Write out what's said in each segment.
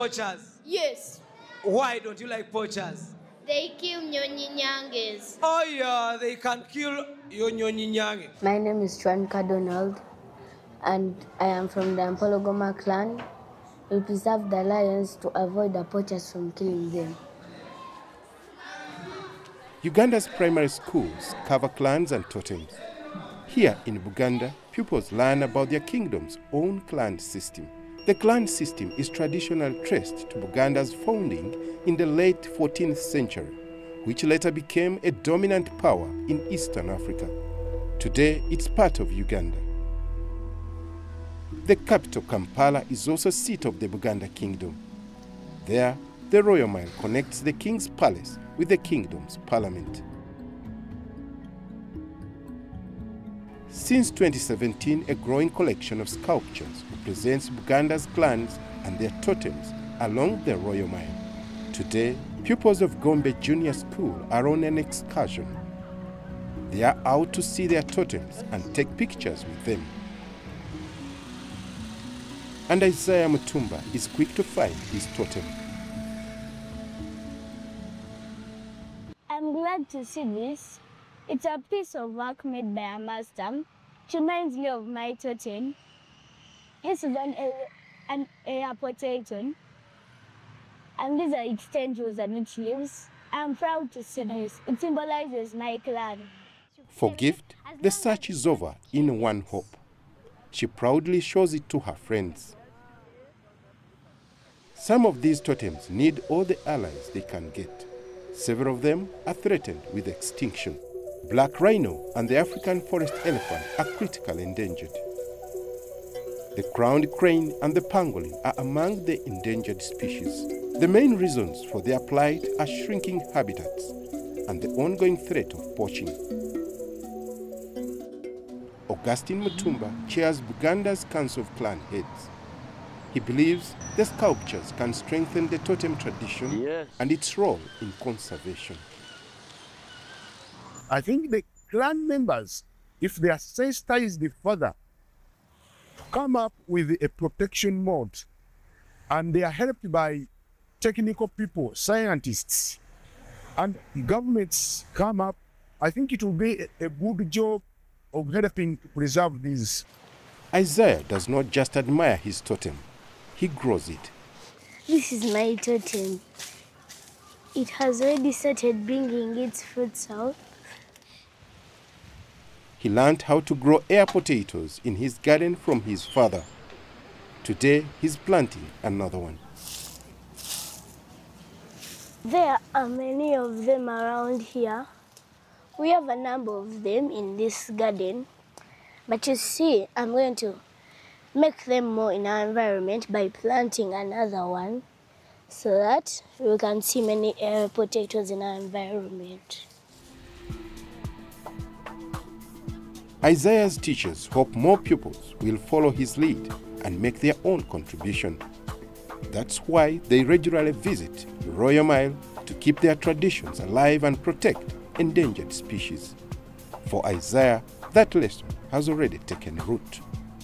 Poachers? Yes. Why don't you like poachers? They kill Nyonyinyanges. Oh yeah, they can kill your Nyonyinyange. My name is Chuanka Donald, and I am from the Ampologoma clan. We preserve the lions to avoid the poachers from killing them. Uganda's primary schools cover clans and totems. Here in Buganda, pupils learn about their kingdom's own clan system. The clan system is traditionally traced to Buganda's founding in the late 14th century, which later became a dominant power in Eastern Africa. Today, it's part of Uganda. The capital, Kampala, is also seat of the Buganda Kingdom. There, the Royal Mile connects the King's Palace with the kingdom's parliament. Since 2017, a growing collection of sculptures represents Buganda's clans and their totems along the Royal Mile. Today, pupils of Gombe Junior School are on an excursion. They are out to see their totems and take pictures with them. And Isaiah Mutumba is quick to find his totem. I'm glad to see this. It's a piece of work made by a master. It reminds me of my totem. This is an air potato. And these are its tendrils and its leaves. I'm proud to see this. It symbolizes my clan. For gift, the search is over in one hope. She proudly shows it to her friends. Some of these totems need all the allies they can get. Several of them are threatened with extinction. Black rhino and the African forest elephant are critically endangered. The crowned crane and the pangolin are among the endangered species. The main reasons for their plight are shrinking habitats and the ongoing threat of poaching. Augustine Mutumba chairs Buganda's Council of Clan Heads. He believes the sculptures can strengthen the totem tradition and its role in conservation. I think the clan members, if they are sensitized further, come up with a protection mode, and they are helped by technical people, scientists, and governments come up, I think it will be a good job of helping preserve these. Isaiah does not just admire his totem, he grows it. This is my totem. It has already started bringing its fruits out. He learned how to grow air potatoes in his garden from his father. Today, he's planting another one. There are many of them around here. We have a number of them in this garden. But you see, I'm going to make them more in our environment by planting another one so that we can see many air potatoes in our environment. Isaiah's teachers hope more pupils will follow his lead and make their own contribution. That's why they regularly visit the Royal Mile to keep their traditions alive and protect endangered species. For Isaiah, that lesson has already taken root.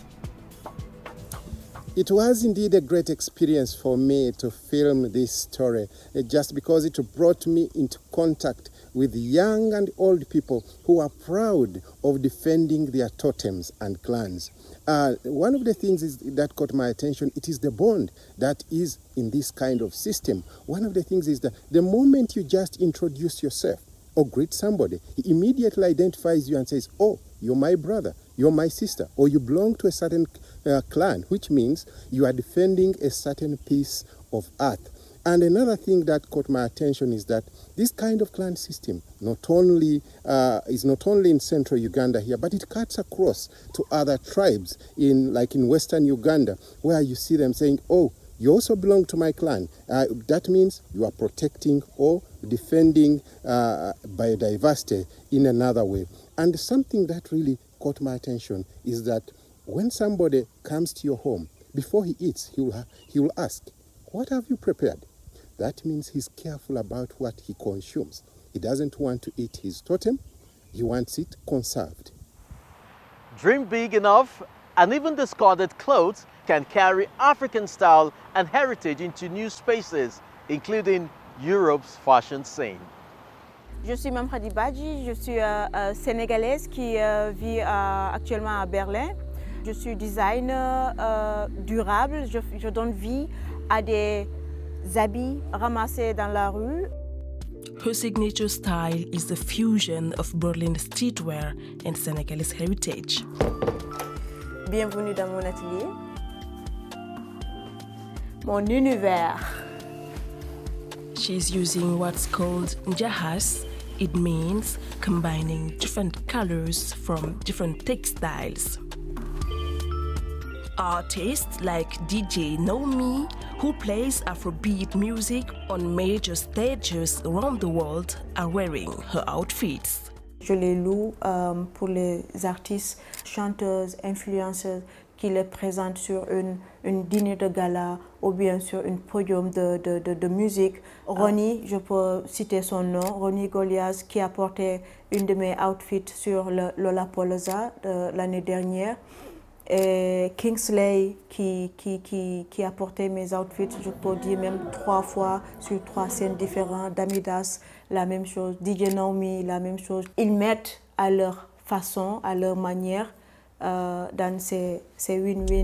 It was indeed a great experience for me to film this story, just because it brought me into contact with young and old people who are proud of defending their totems and clans. One of the things that caught my attention, it is the bond that is in this kind of system. One of the things is that the moment you just introduce yourself or greet somebody, he immediately identifies you and says, oh, you're my brother, you're my sister, or you belong to a certain clan, which means you are defending a certain piece of earth. And another thing that caught my attention is that this kind of clan system is not only in central Uganda here, but it cuts across to other tribes like in western Uganda, where you see them saying, oh, you also belong to my clan. That means you are protecting or defending biodiversity in another way. And something that really caught my attention is that when somebody comes to your home, before he eats, he will ask, what have you prepared? That means he's careful about what he consumes. He doesn't want to eat his totem, he wants it conserved. Dream big enough, and even discarded clothes can carry African style and heritage into new spaces, including Europe's fashion scene. Je suis Mam Khady Badji, je suis sénégalaise qui vit actuellement à Berlin. Je suis designer durable, je donne vie à des habits ramassés dans la rue. Her signature style is the fusion of Berlin streetwear and Senegalese heritage. Bienvenue dans mon atelier, mon univers. She's using what's called njahas. It means combining different colors from different textiles. Artists like DJ Naomi, who plays Afrobeat music on major stages around the world, are wearing her outfits. Je les loue pour les artistes, chanteuses, influenceuses qui les présentent sur une dîner de gala ou bien sur un podium de musique. Ronnie, je peux citer son nom, Ronnie Goliath, qui a porté une de mes outfits sur le Lollapalooza l'année dernière. Et Kingsley qui a porté mes outfits, je peux dire même 3 fois sur 3 scènes différentes. Damidas, la même chose. DJ Naomi, la même chose. Ils mettent à leur façon, à leur manière, dans ces win-win.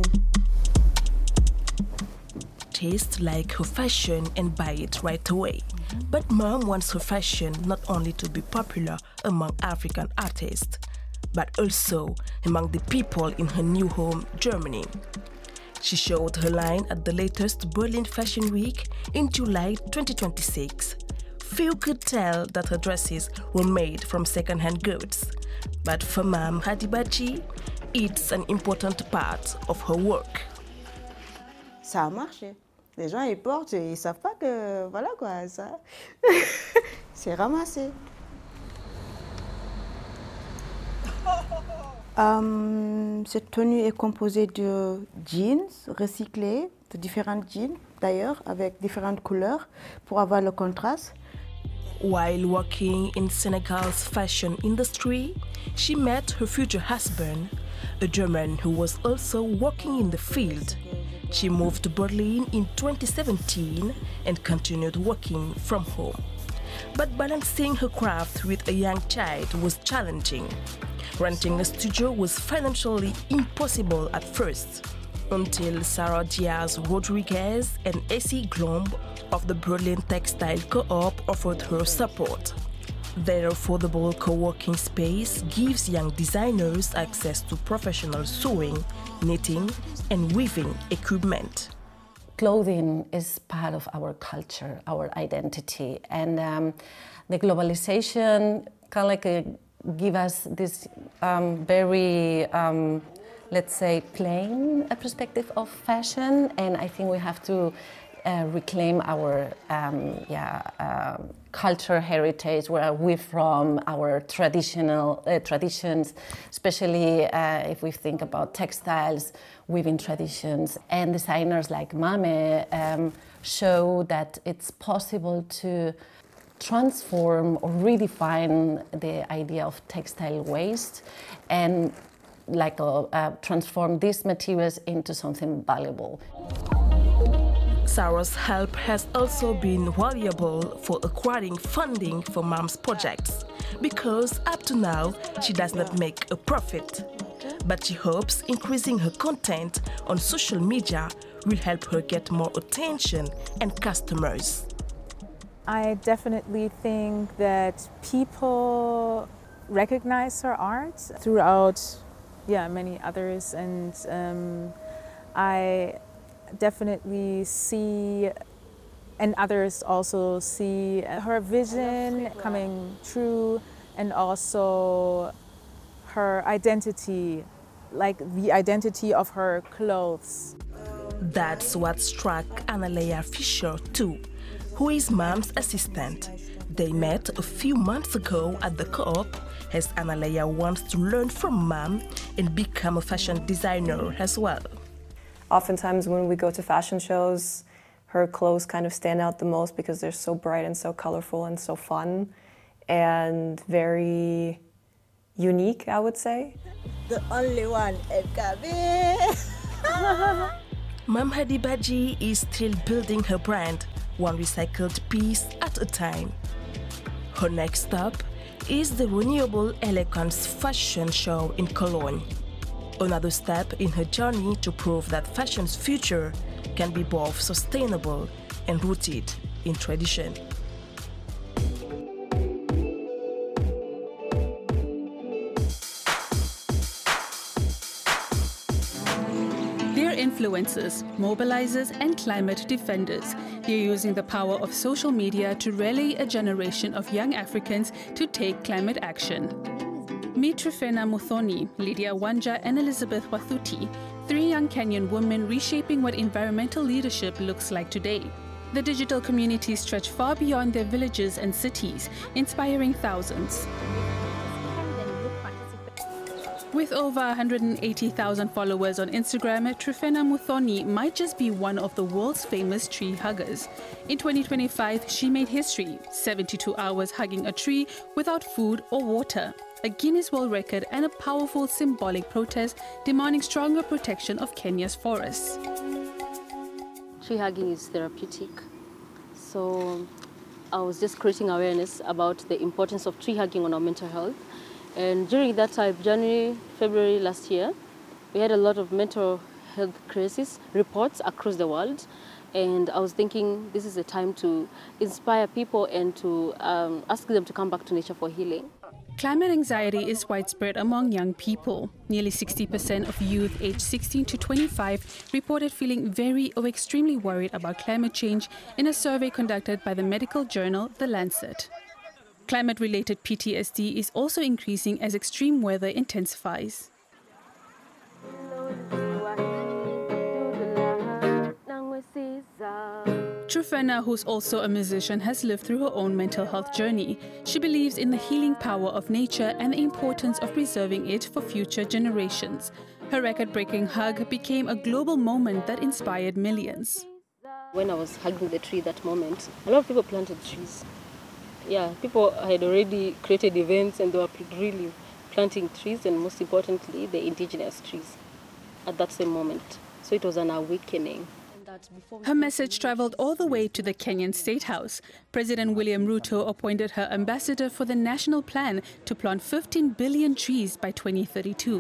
Taste like her fashion and buy it right away. But Mom wants her fashion not only to be popular among African artists, but also among the people in her new home, Germany. She showed her line at the latest Berlin Fashion Week in July 2026. Few could tell that her dresses were made from second-hand goods, but for Mam Khady Badji, it's an important part of her work. Ça a marché. Les gens ils portent, ils savent pas que voilà quoi, ça c'est ramassé. Cette tenue est composée de jeans recyclés, de différents jeans d'ailleurs, avec différentes couleurs pour avoir le contraste. While working in Senegal's fashion industry, she met her future husband, a German who was also working in the field. She moved to Berlin in 2017 and continued working from home. But balancing her craft with a young child was challenging. Renting a studio was financially impossible at first, until Sarah Diaz Rodriguez and Essie Glomb of the Berlin Textile Co-op offered her support. Their affordable co-working space gives young designers access to professional sewing, knitting, and weaving equipment. Clothing is part of our culture, our identity, and the globalization kind of like give us this very, let's say, plain perspective of fashion, and I think we have to reclaim our culture heritage, where we're from, our traditional traditions, especially if we think about textiles, weaving traditions. And designers like Mame show that it's possible to transform or redefine the idea of textile waste and transform these materials into something valuable. Sarah's help has also been valuable for acquiring funding for Mom's projects, because up to now she does not make a profit. But she hopes increasing her content on social media will help her get more attention and customers. I definitely think that people recognize her art throughout many others, and I definitely see, and others also see, her vision coming true, and also her identity, like the identity of her clothes. That's what struck Analea Fisher too, who is Mom's assistant. They met a few months ago at the Co-op, as Analea wants to learn from Mom and become a fashion designer as well. Oftentimes when we go to fashion shows, her clothes kind of stand out the most because they're so bright and so colorful and so fun and very unique, I would say. The only one, El Kabir. Mam Hadi Baji is still building her brand, one recycled piece at a time. Her next stop is the Renewable Elegance Fashion Show in Cologne. Another step in her journey to prove that fashion's future can be both sustainable and rooted in tradition. They're influencers, mobilizers, and climate defenders. They're using the power of social media to rally a generation of young Africans to take climate action. Meet Trifena Muthoni, Lydia Wanja, and Elizabeth Wathuti, three young Kenyan women reshaping what environmental leadership looks like today. The digital communities stretch far beyond their villages and cities, inspiring thousands. With over 180,000 followers on Instagram, Trifena Muthoni might just be one of the world's famous tree huggers. In 2025, she made history, 72 hours hugging a tree without food or water, a Guinness World Record and a powerful symbolic protest demanding stronger protection of Kenya's forests. Tree hugging is therapeutic, so I was just creating awareness about the importance of tree hugging on our mental health. And during that time, January, February last year, we had a lot of mental health crisis reports across the world. And I was thinking this is a time to inspire people and to ask them to come back to nature for healing. Climate anxiety is widespread among young people. Nearly 60% of youth aged 16 to 25 reported feeling very or extremely worried about climate change in a survey conducted by the medical journal The Lancet. Climate-related PTSD is also increasing as extreme weather intensifies. Trifena, who's also a musician, has lived through her own mental health journey. She believes in the healing power of nature and the importance of preserving it for future generations. Her record-breaking hug became a global moment that inspired millions. When I was hugging the tree that moment, a lot of people planted trees. Yeah, people had already created events and they were really planting trees, and most importantly, the indigenous trees at that same moment. So it was an awakening. Her message traveled all the way to the Kenyan State House. President William Ruto appointed her ambassador for the national plan to plant 15 billion trees by 2032.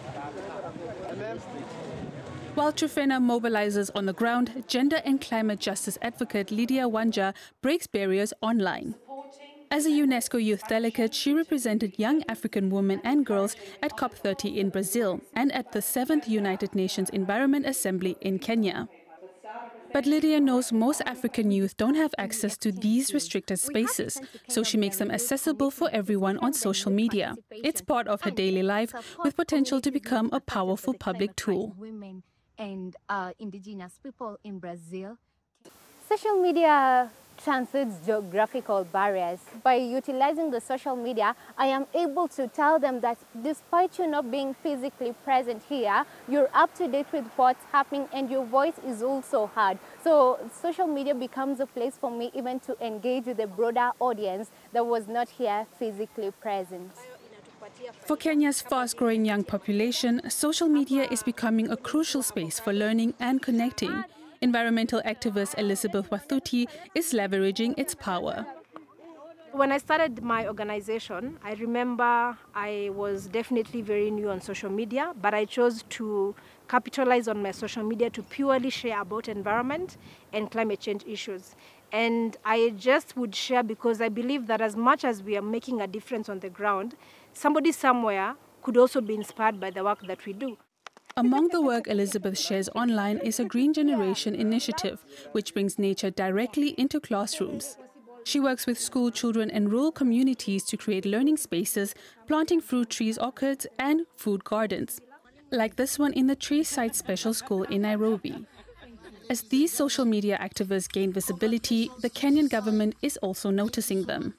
While Trifena mobilizes on the ground, gender and climate justice advocate Lydia Wanja breaks barriers online. As a UNESCO youth delegate, she represented young African women and girls at COP30 in Brazil and at the 7th United Nations Environment Assembly in Kenya. But Lydia knows most African youth don't have access to these restricted spaces, so she makes them accessible for everyone on social media. It's part of her daily life with potential to become a powerful public tool. Women and indigenous people in Brazil. Social media transcends geographical barriers. By utilizing the social media, I am able to tell them that despite you not being physically present here, you're up to date with what's happening and your voice is also heard. So social media becomes a place for me even to engage with a broader audience that was not here physically present. For Kenya's fast-growing young population, social media is becoming a crucial space for learning and connecting. Environmental activist Elizabeth Wathuti is leveraging its power. When I started my organization, I remember I was definitely very new on social media, but I chose to capitalize on my social media to purely share about environment and climate change issues. And I just would share because I believe that as much as we are making a difference on the ground, somebody somewhere could also be inspired by the work that we do. Among the work Elizabeth shares online is a Green Generation initiative, which brings nature directly into classrooms. She works with school children and rural communities to create learning spaces, planting fruit trees, orchards, and food gardens, like this one in the Treeside Special School in Nairobi. As these social media activists gain visibility, the Kenyan government is also noticing them.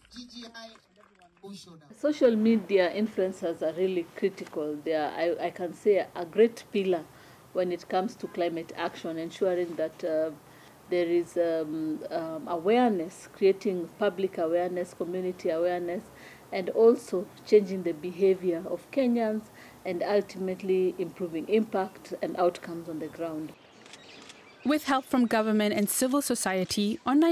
Social media influencers are really critical. They are, I can say, a great pillar when it comes to climate action, ensuring that there is awareness, creating public awareness, community awareness, and also changing the behavior of Kenyans and ultimately improving impact and outcomes on the ground. With help from government and civil society, online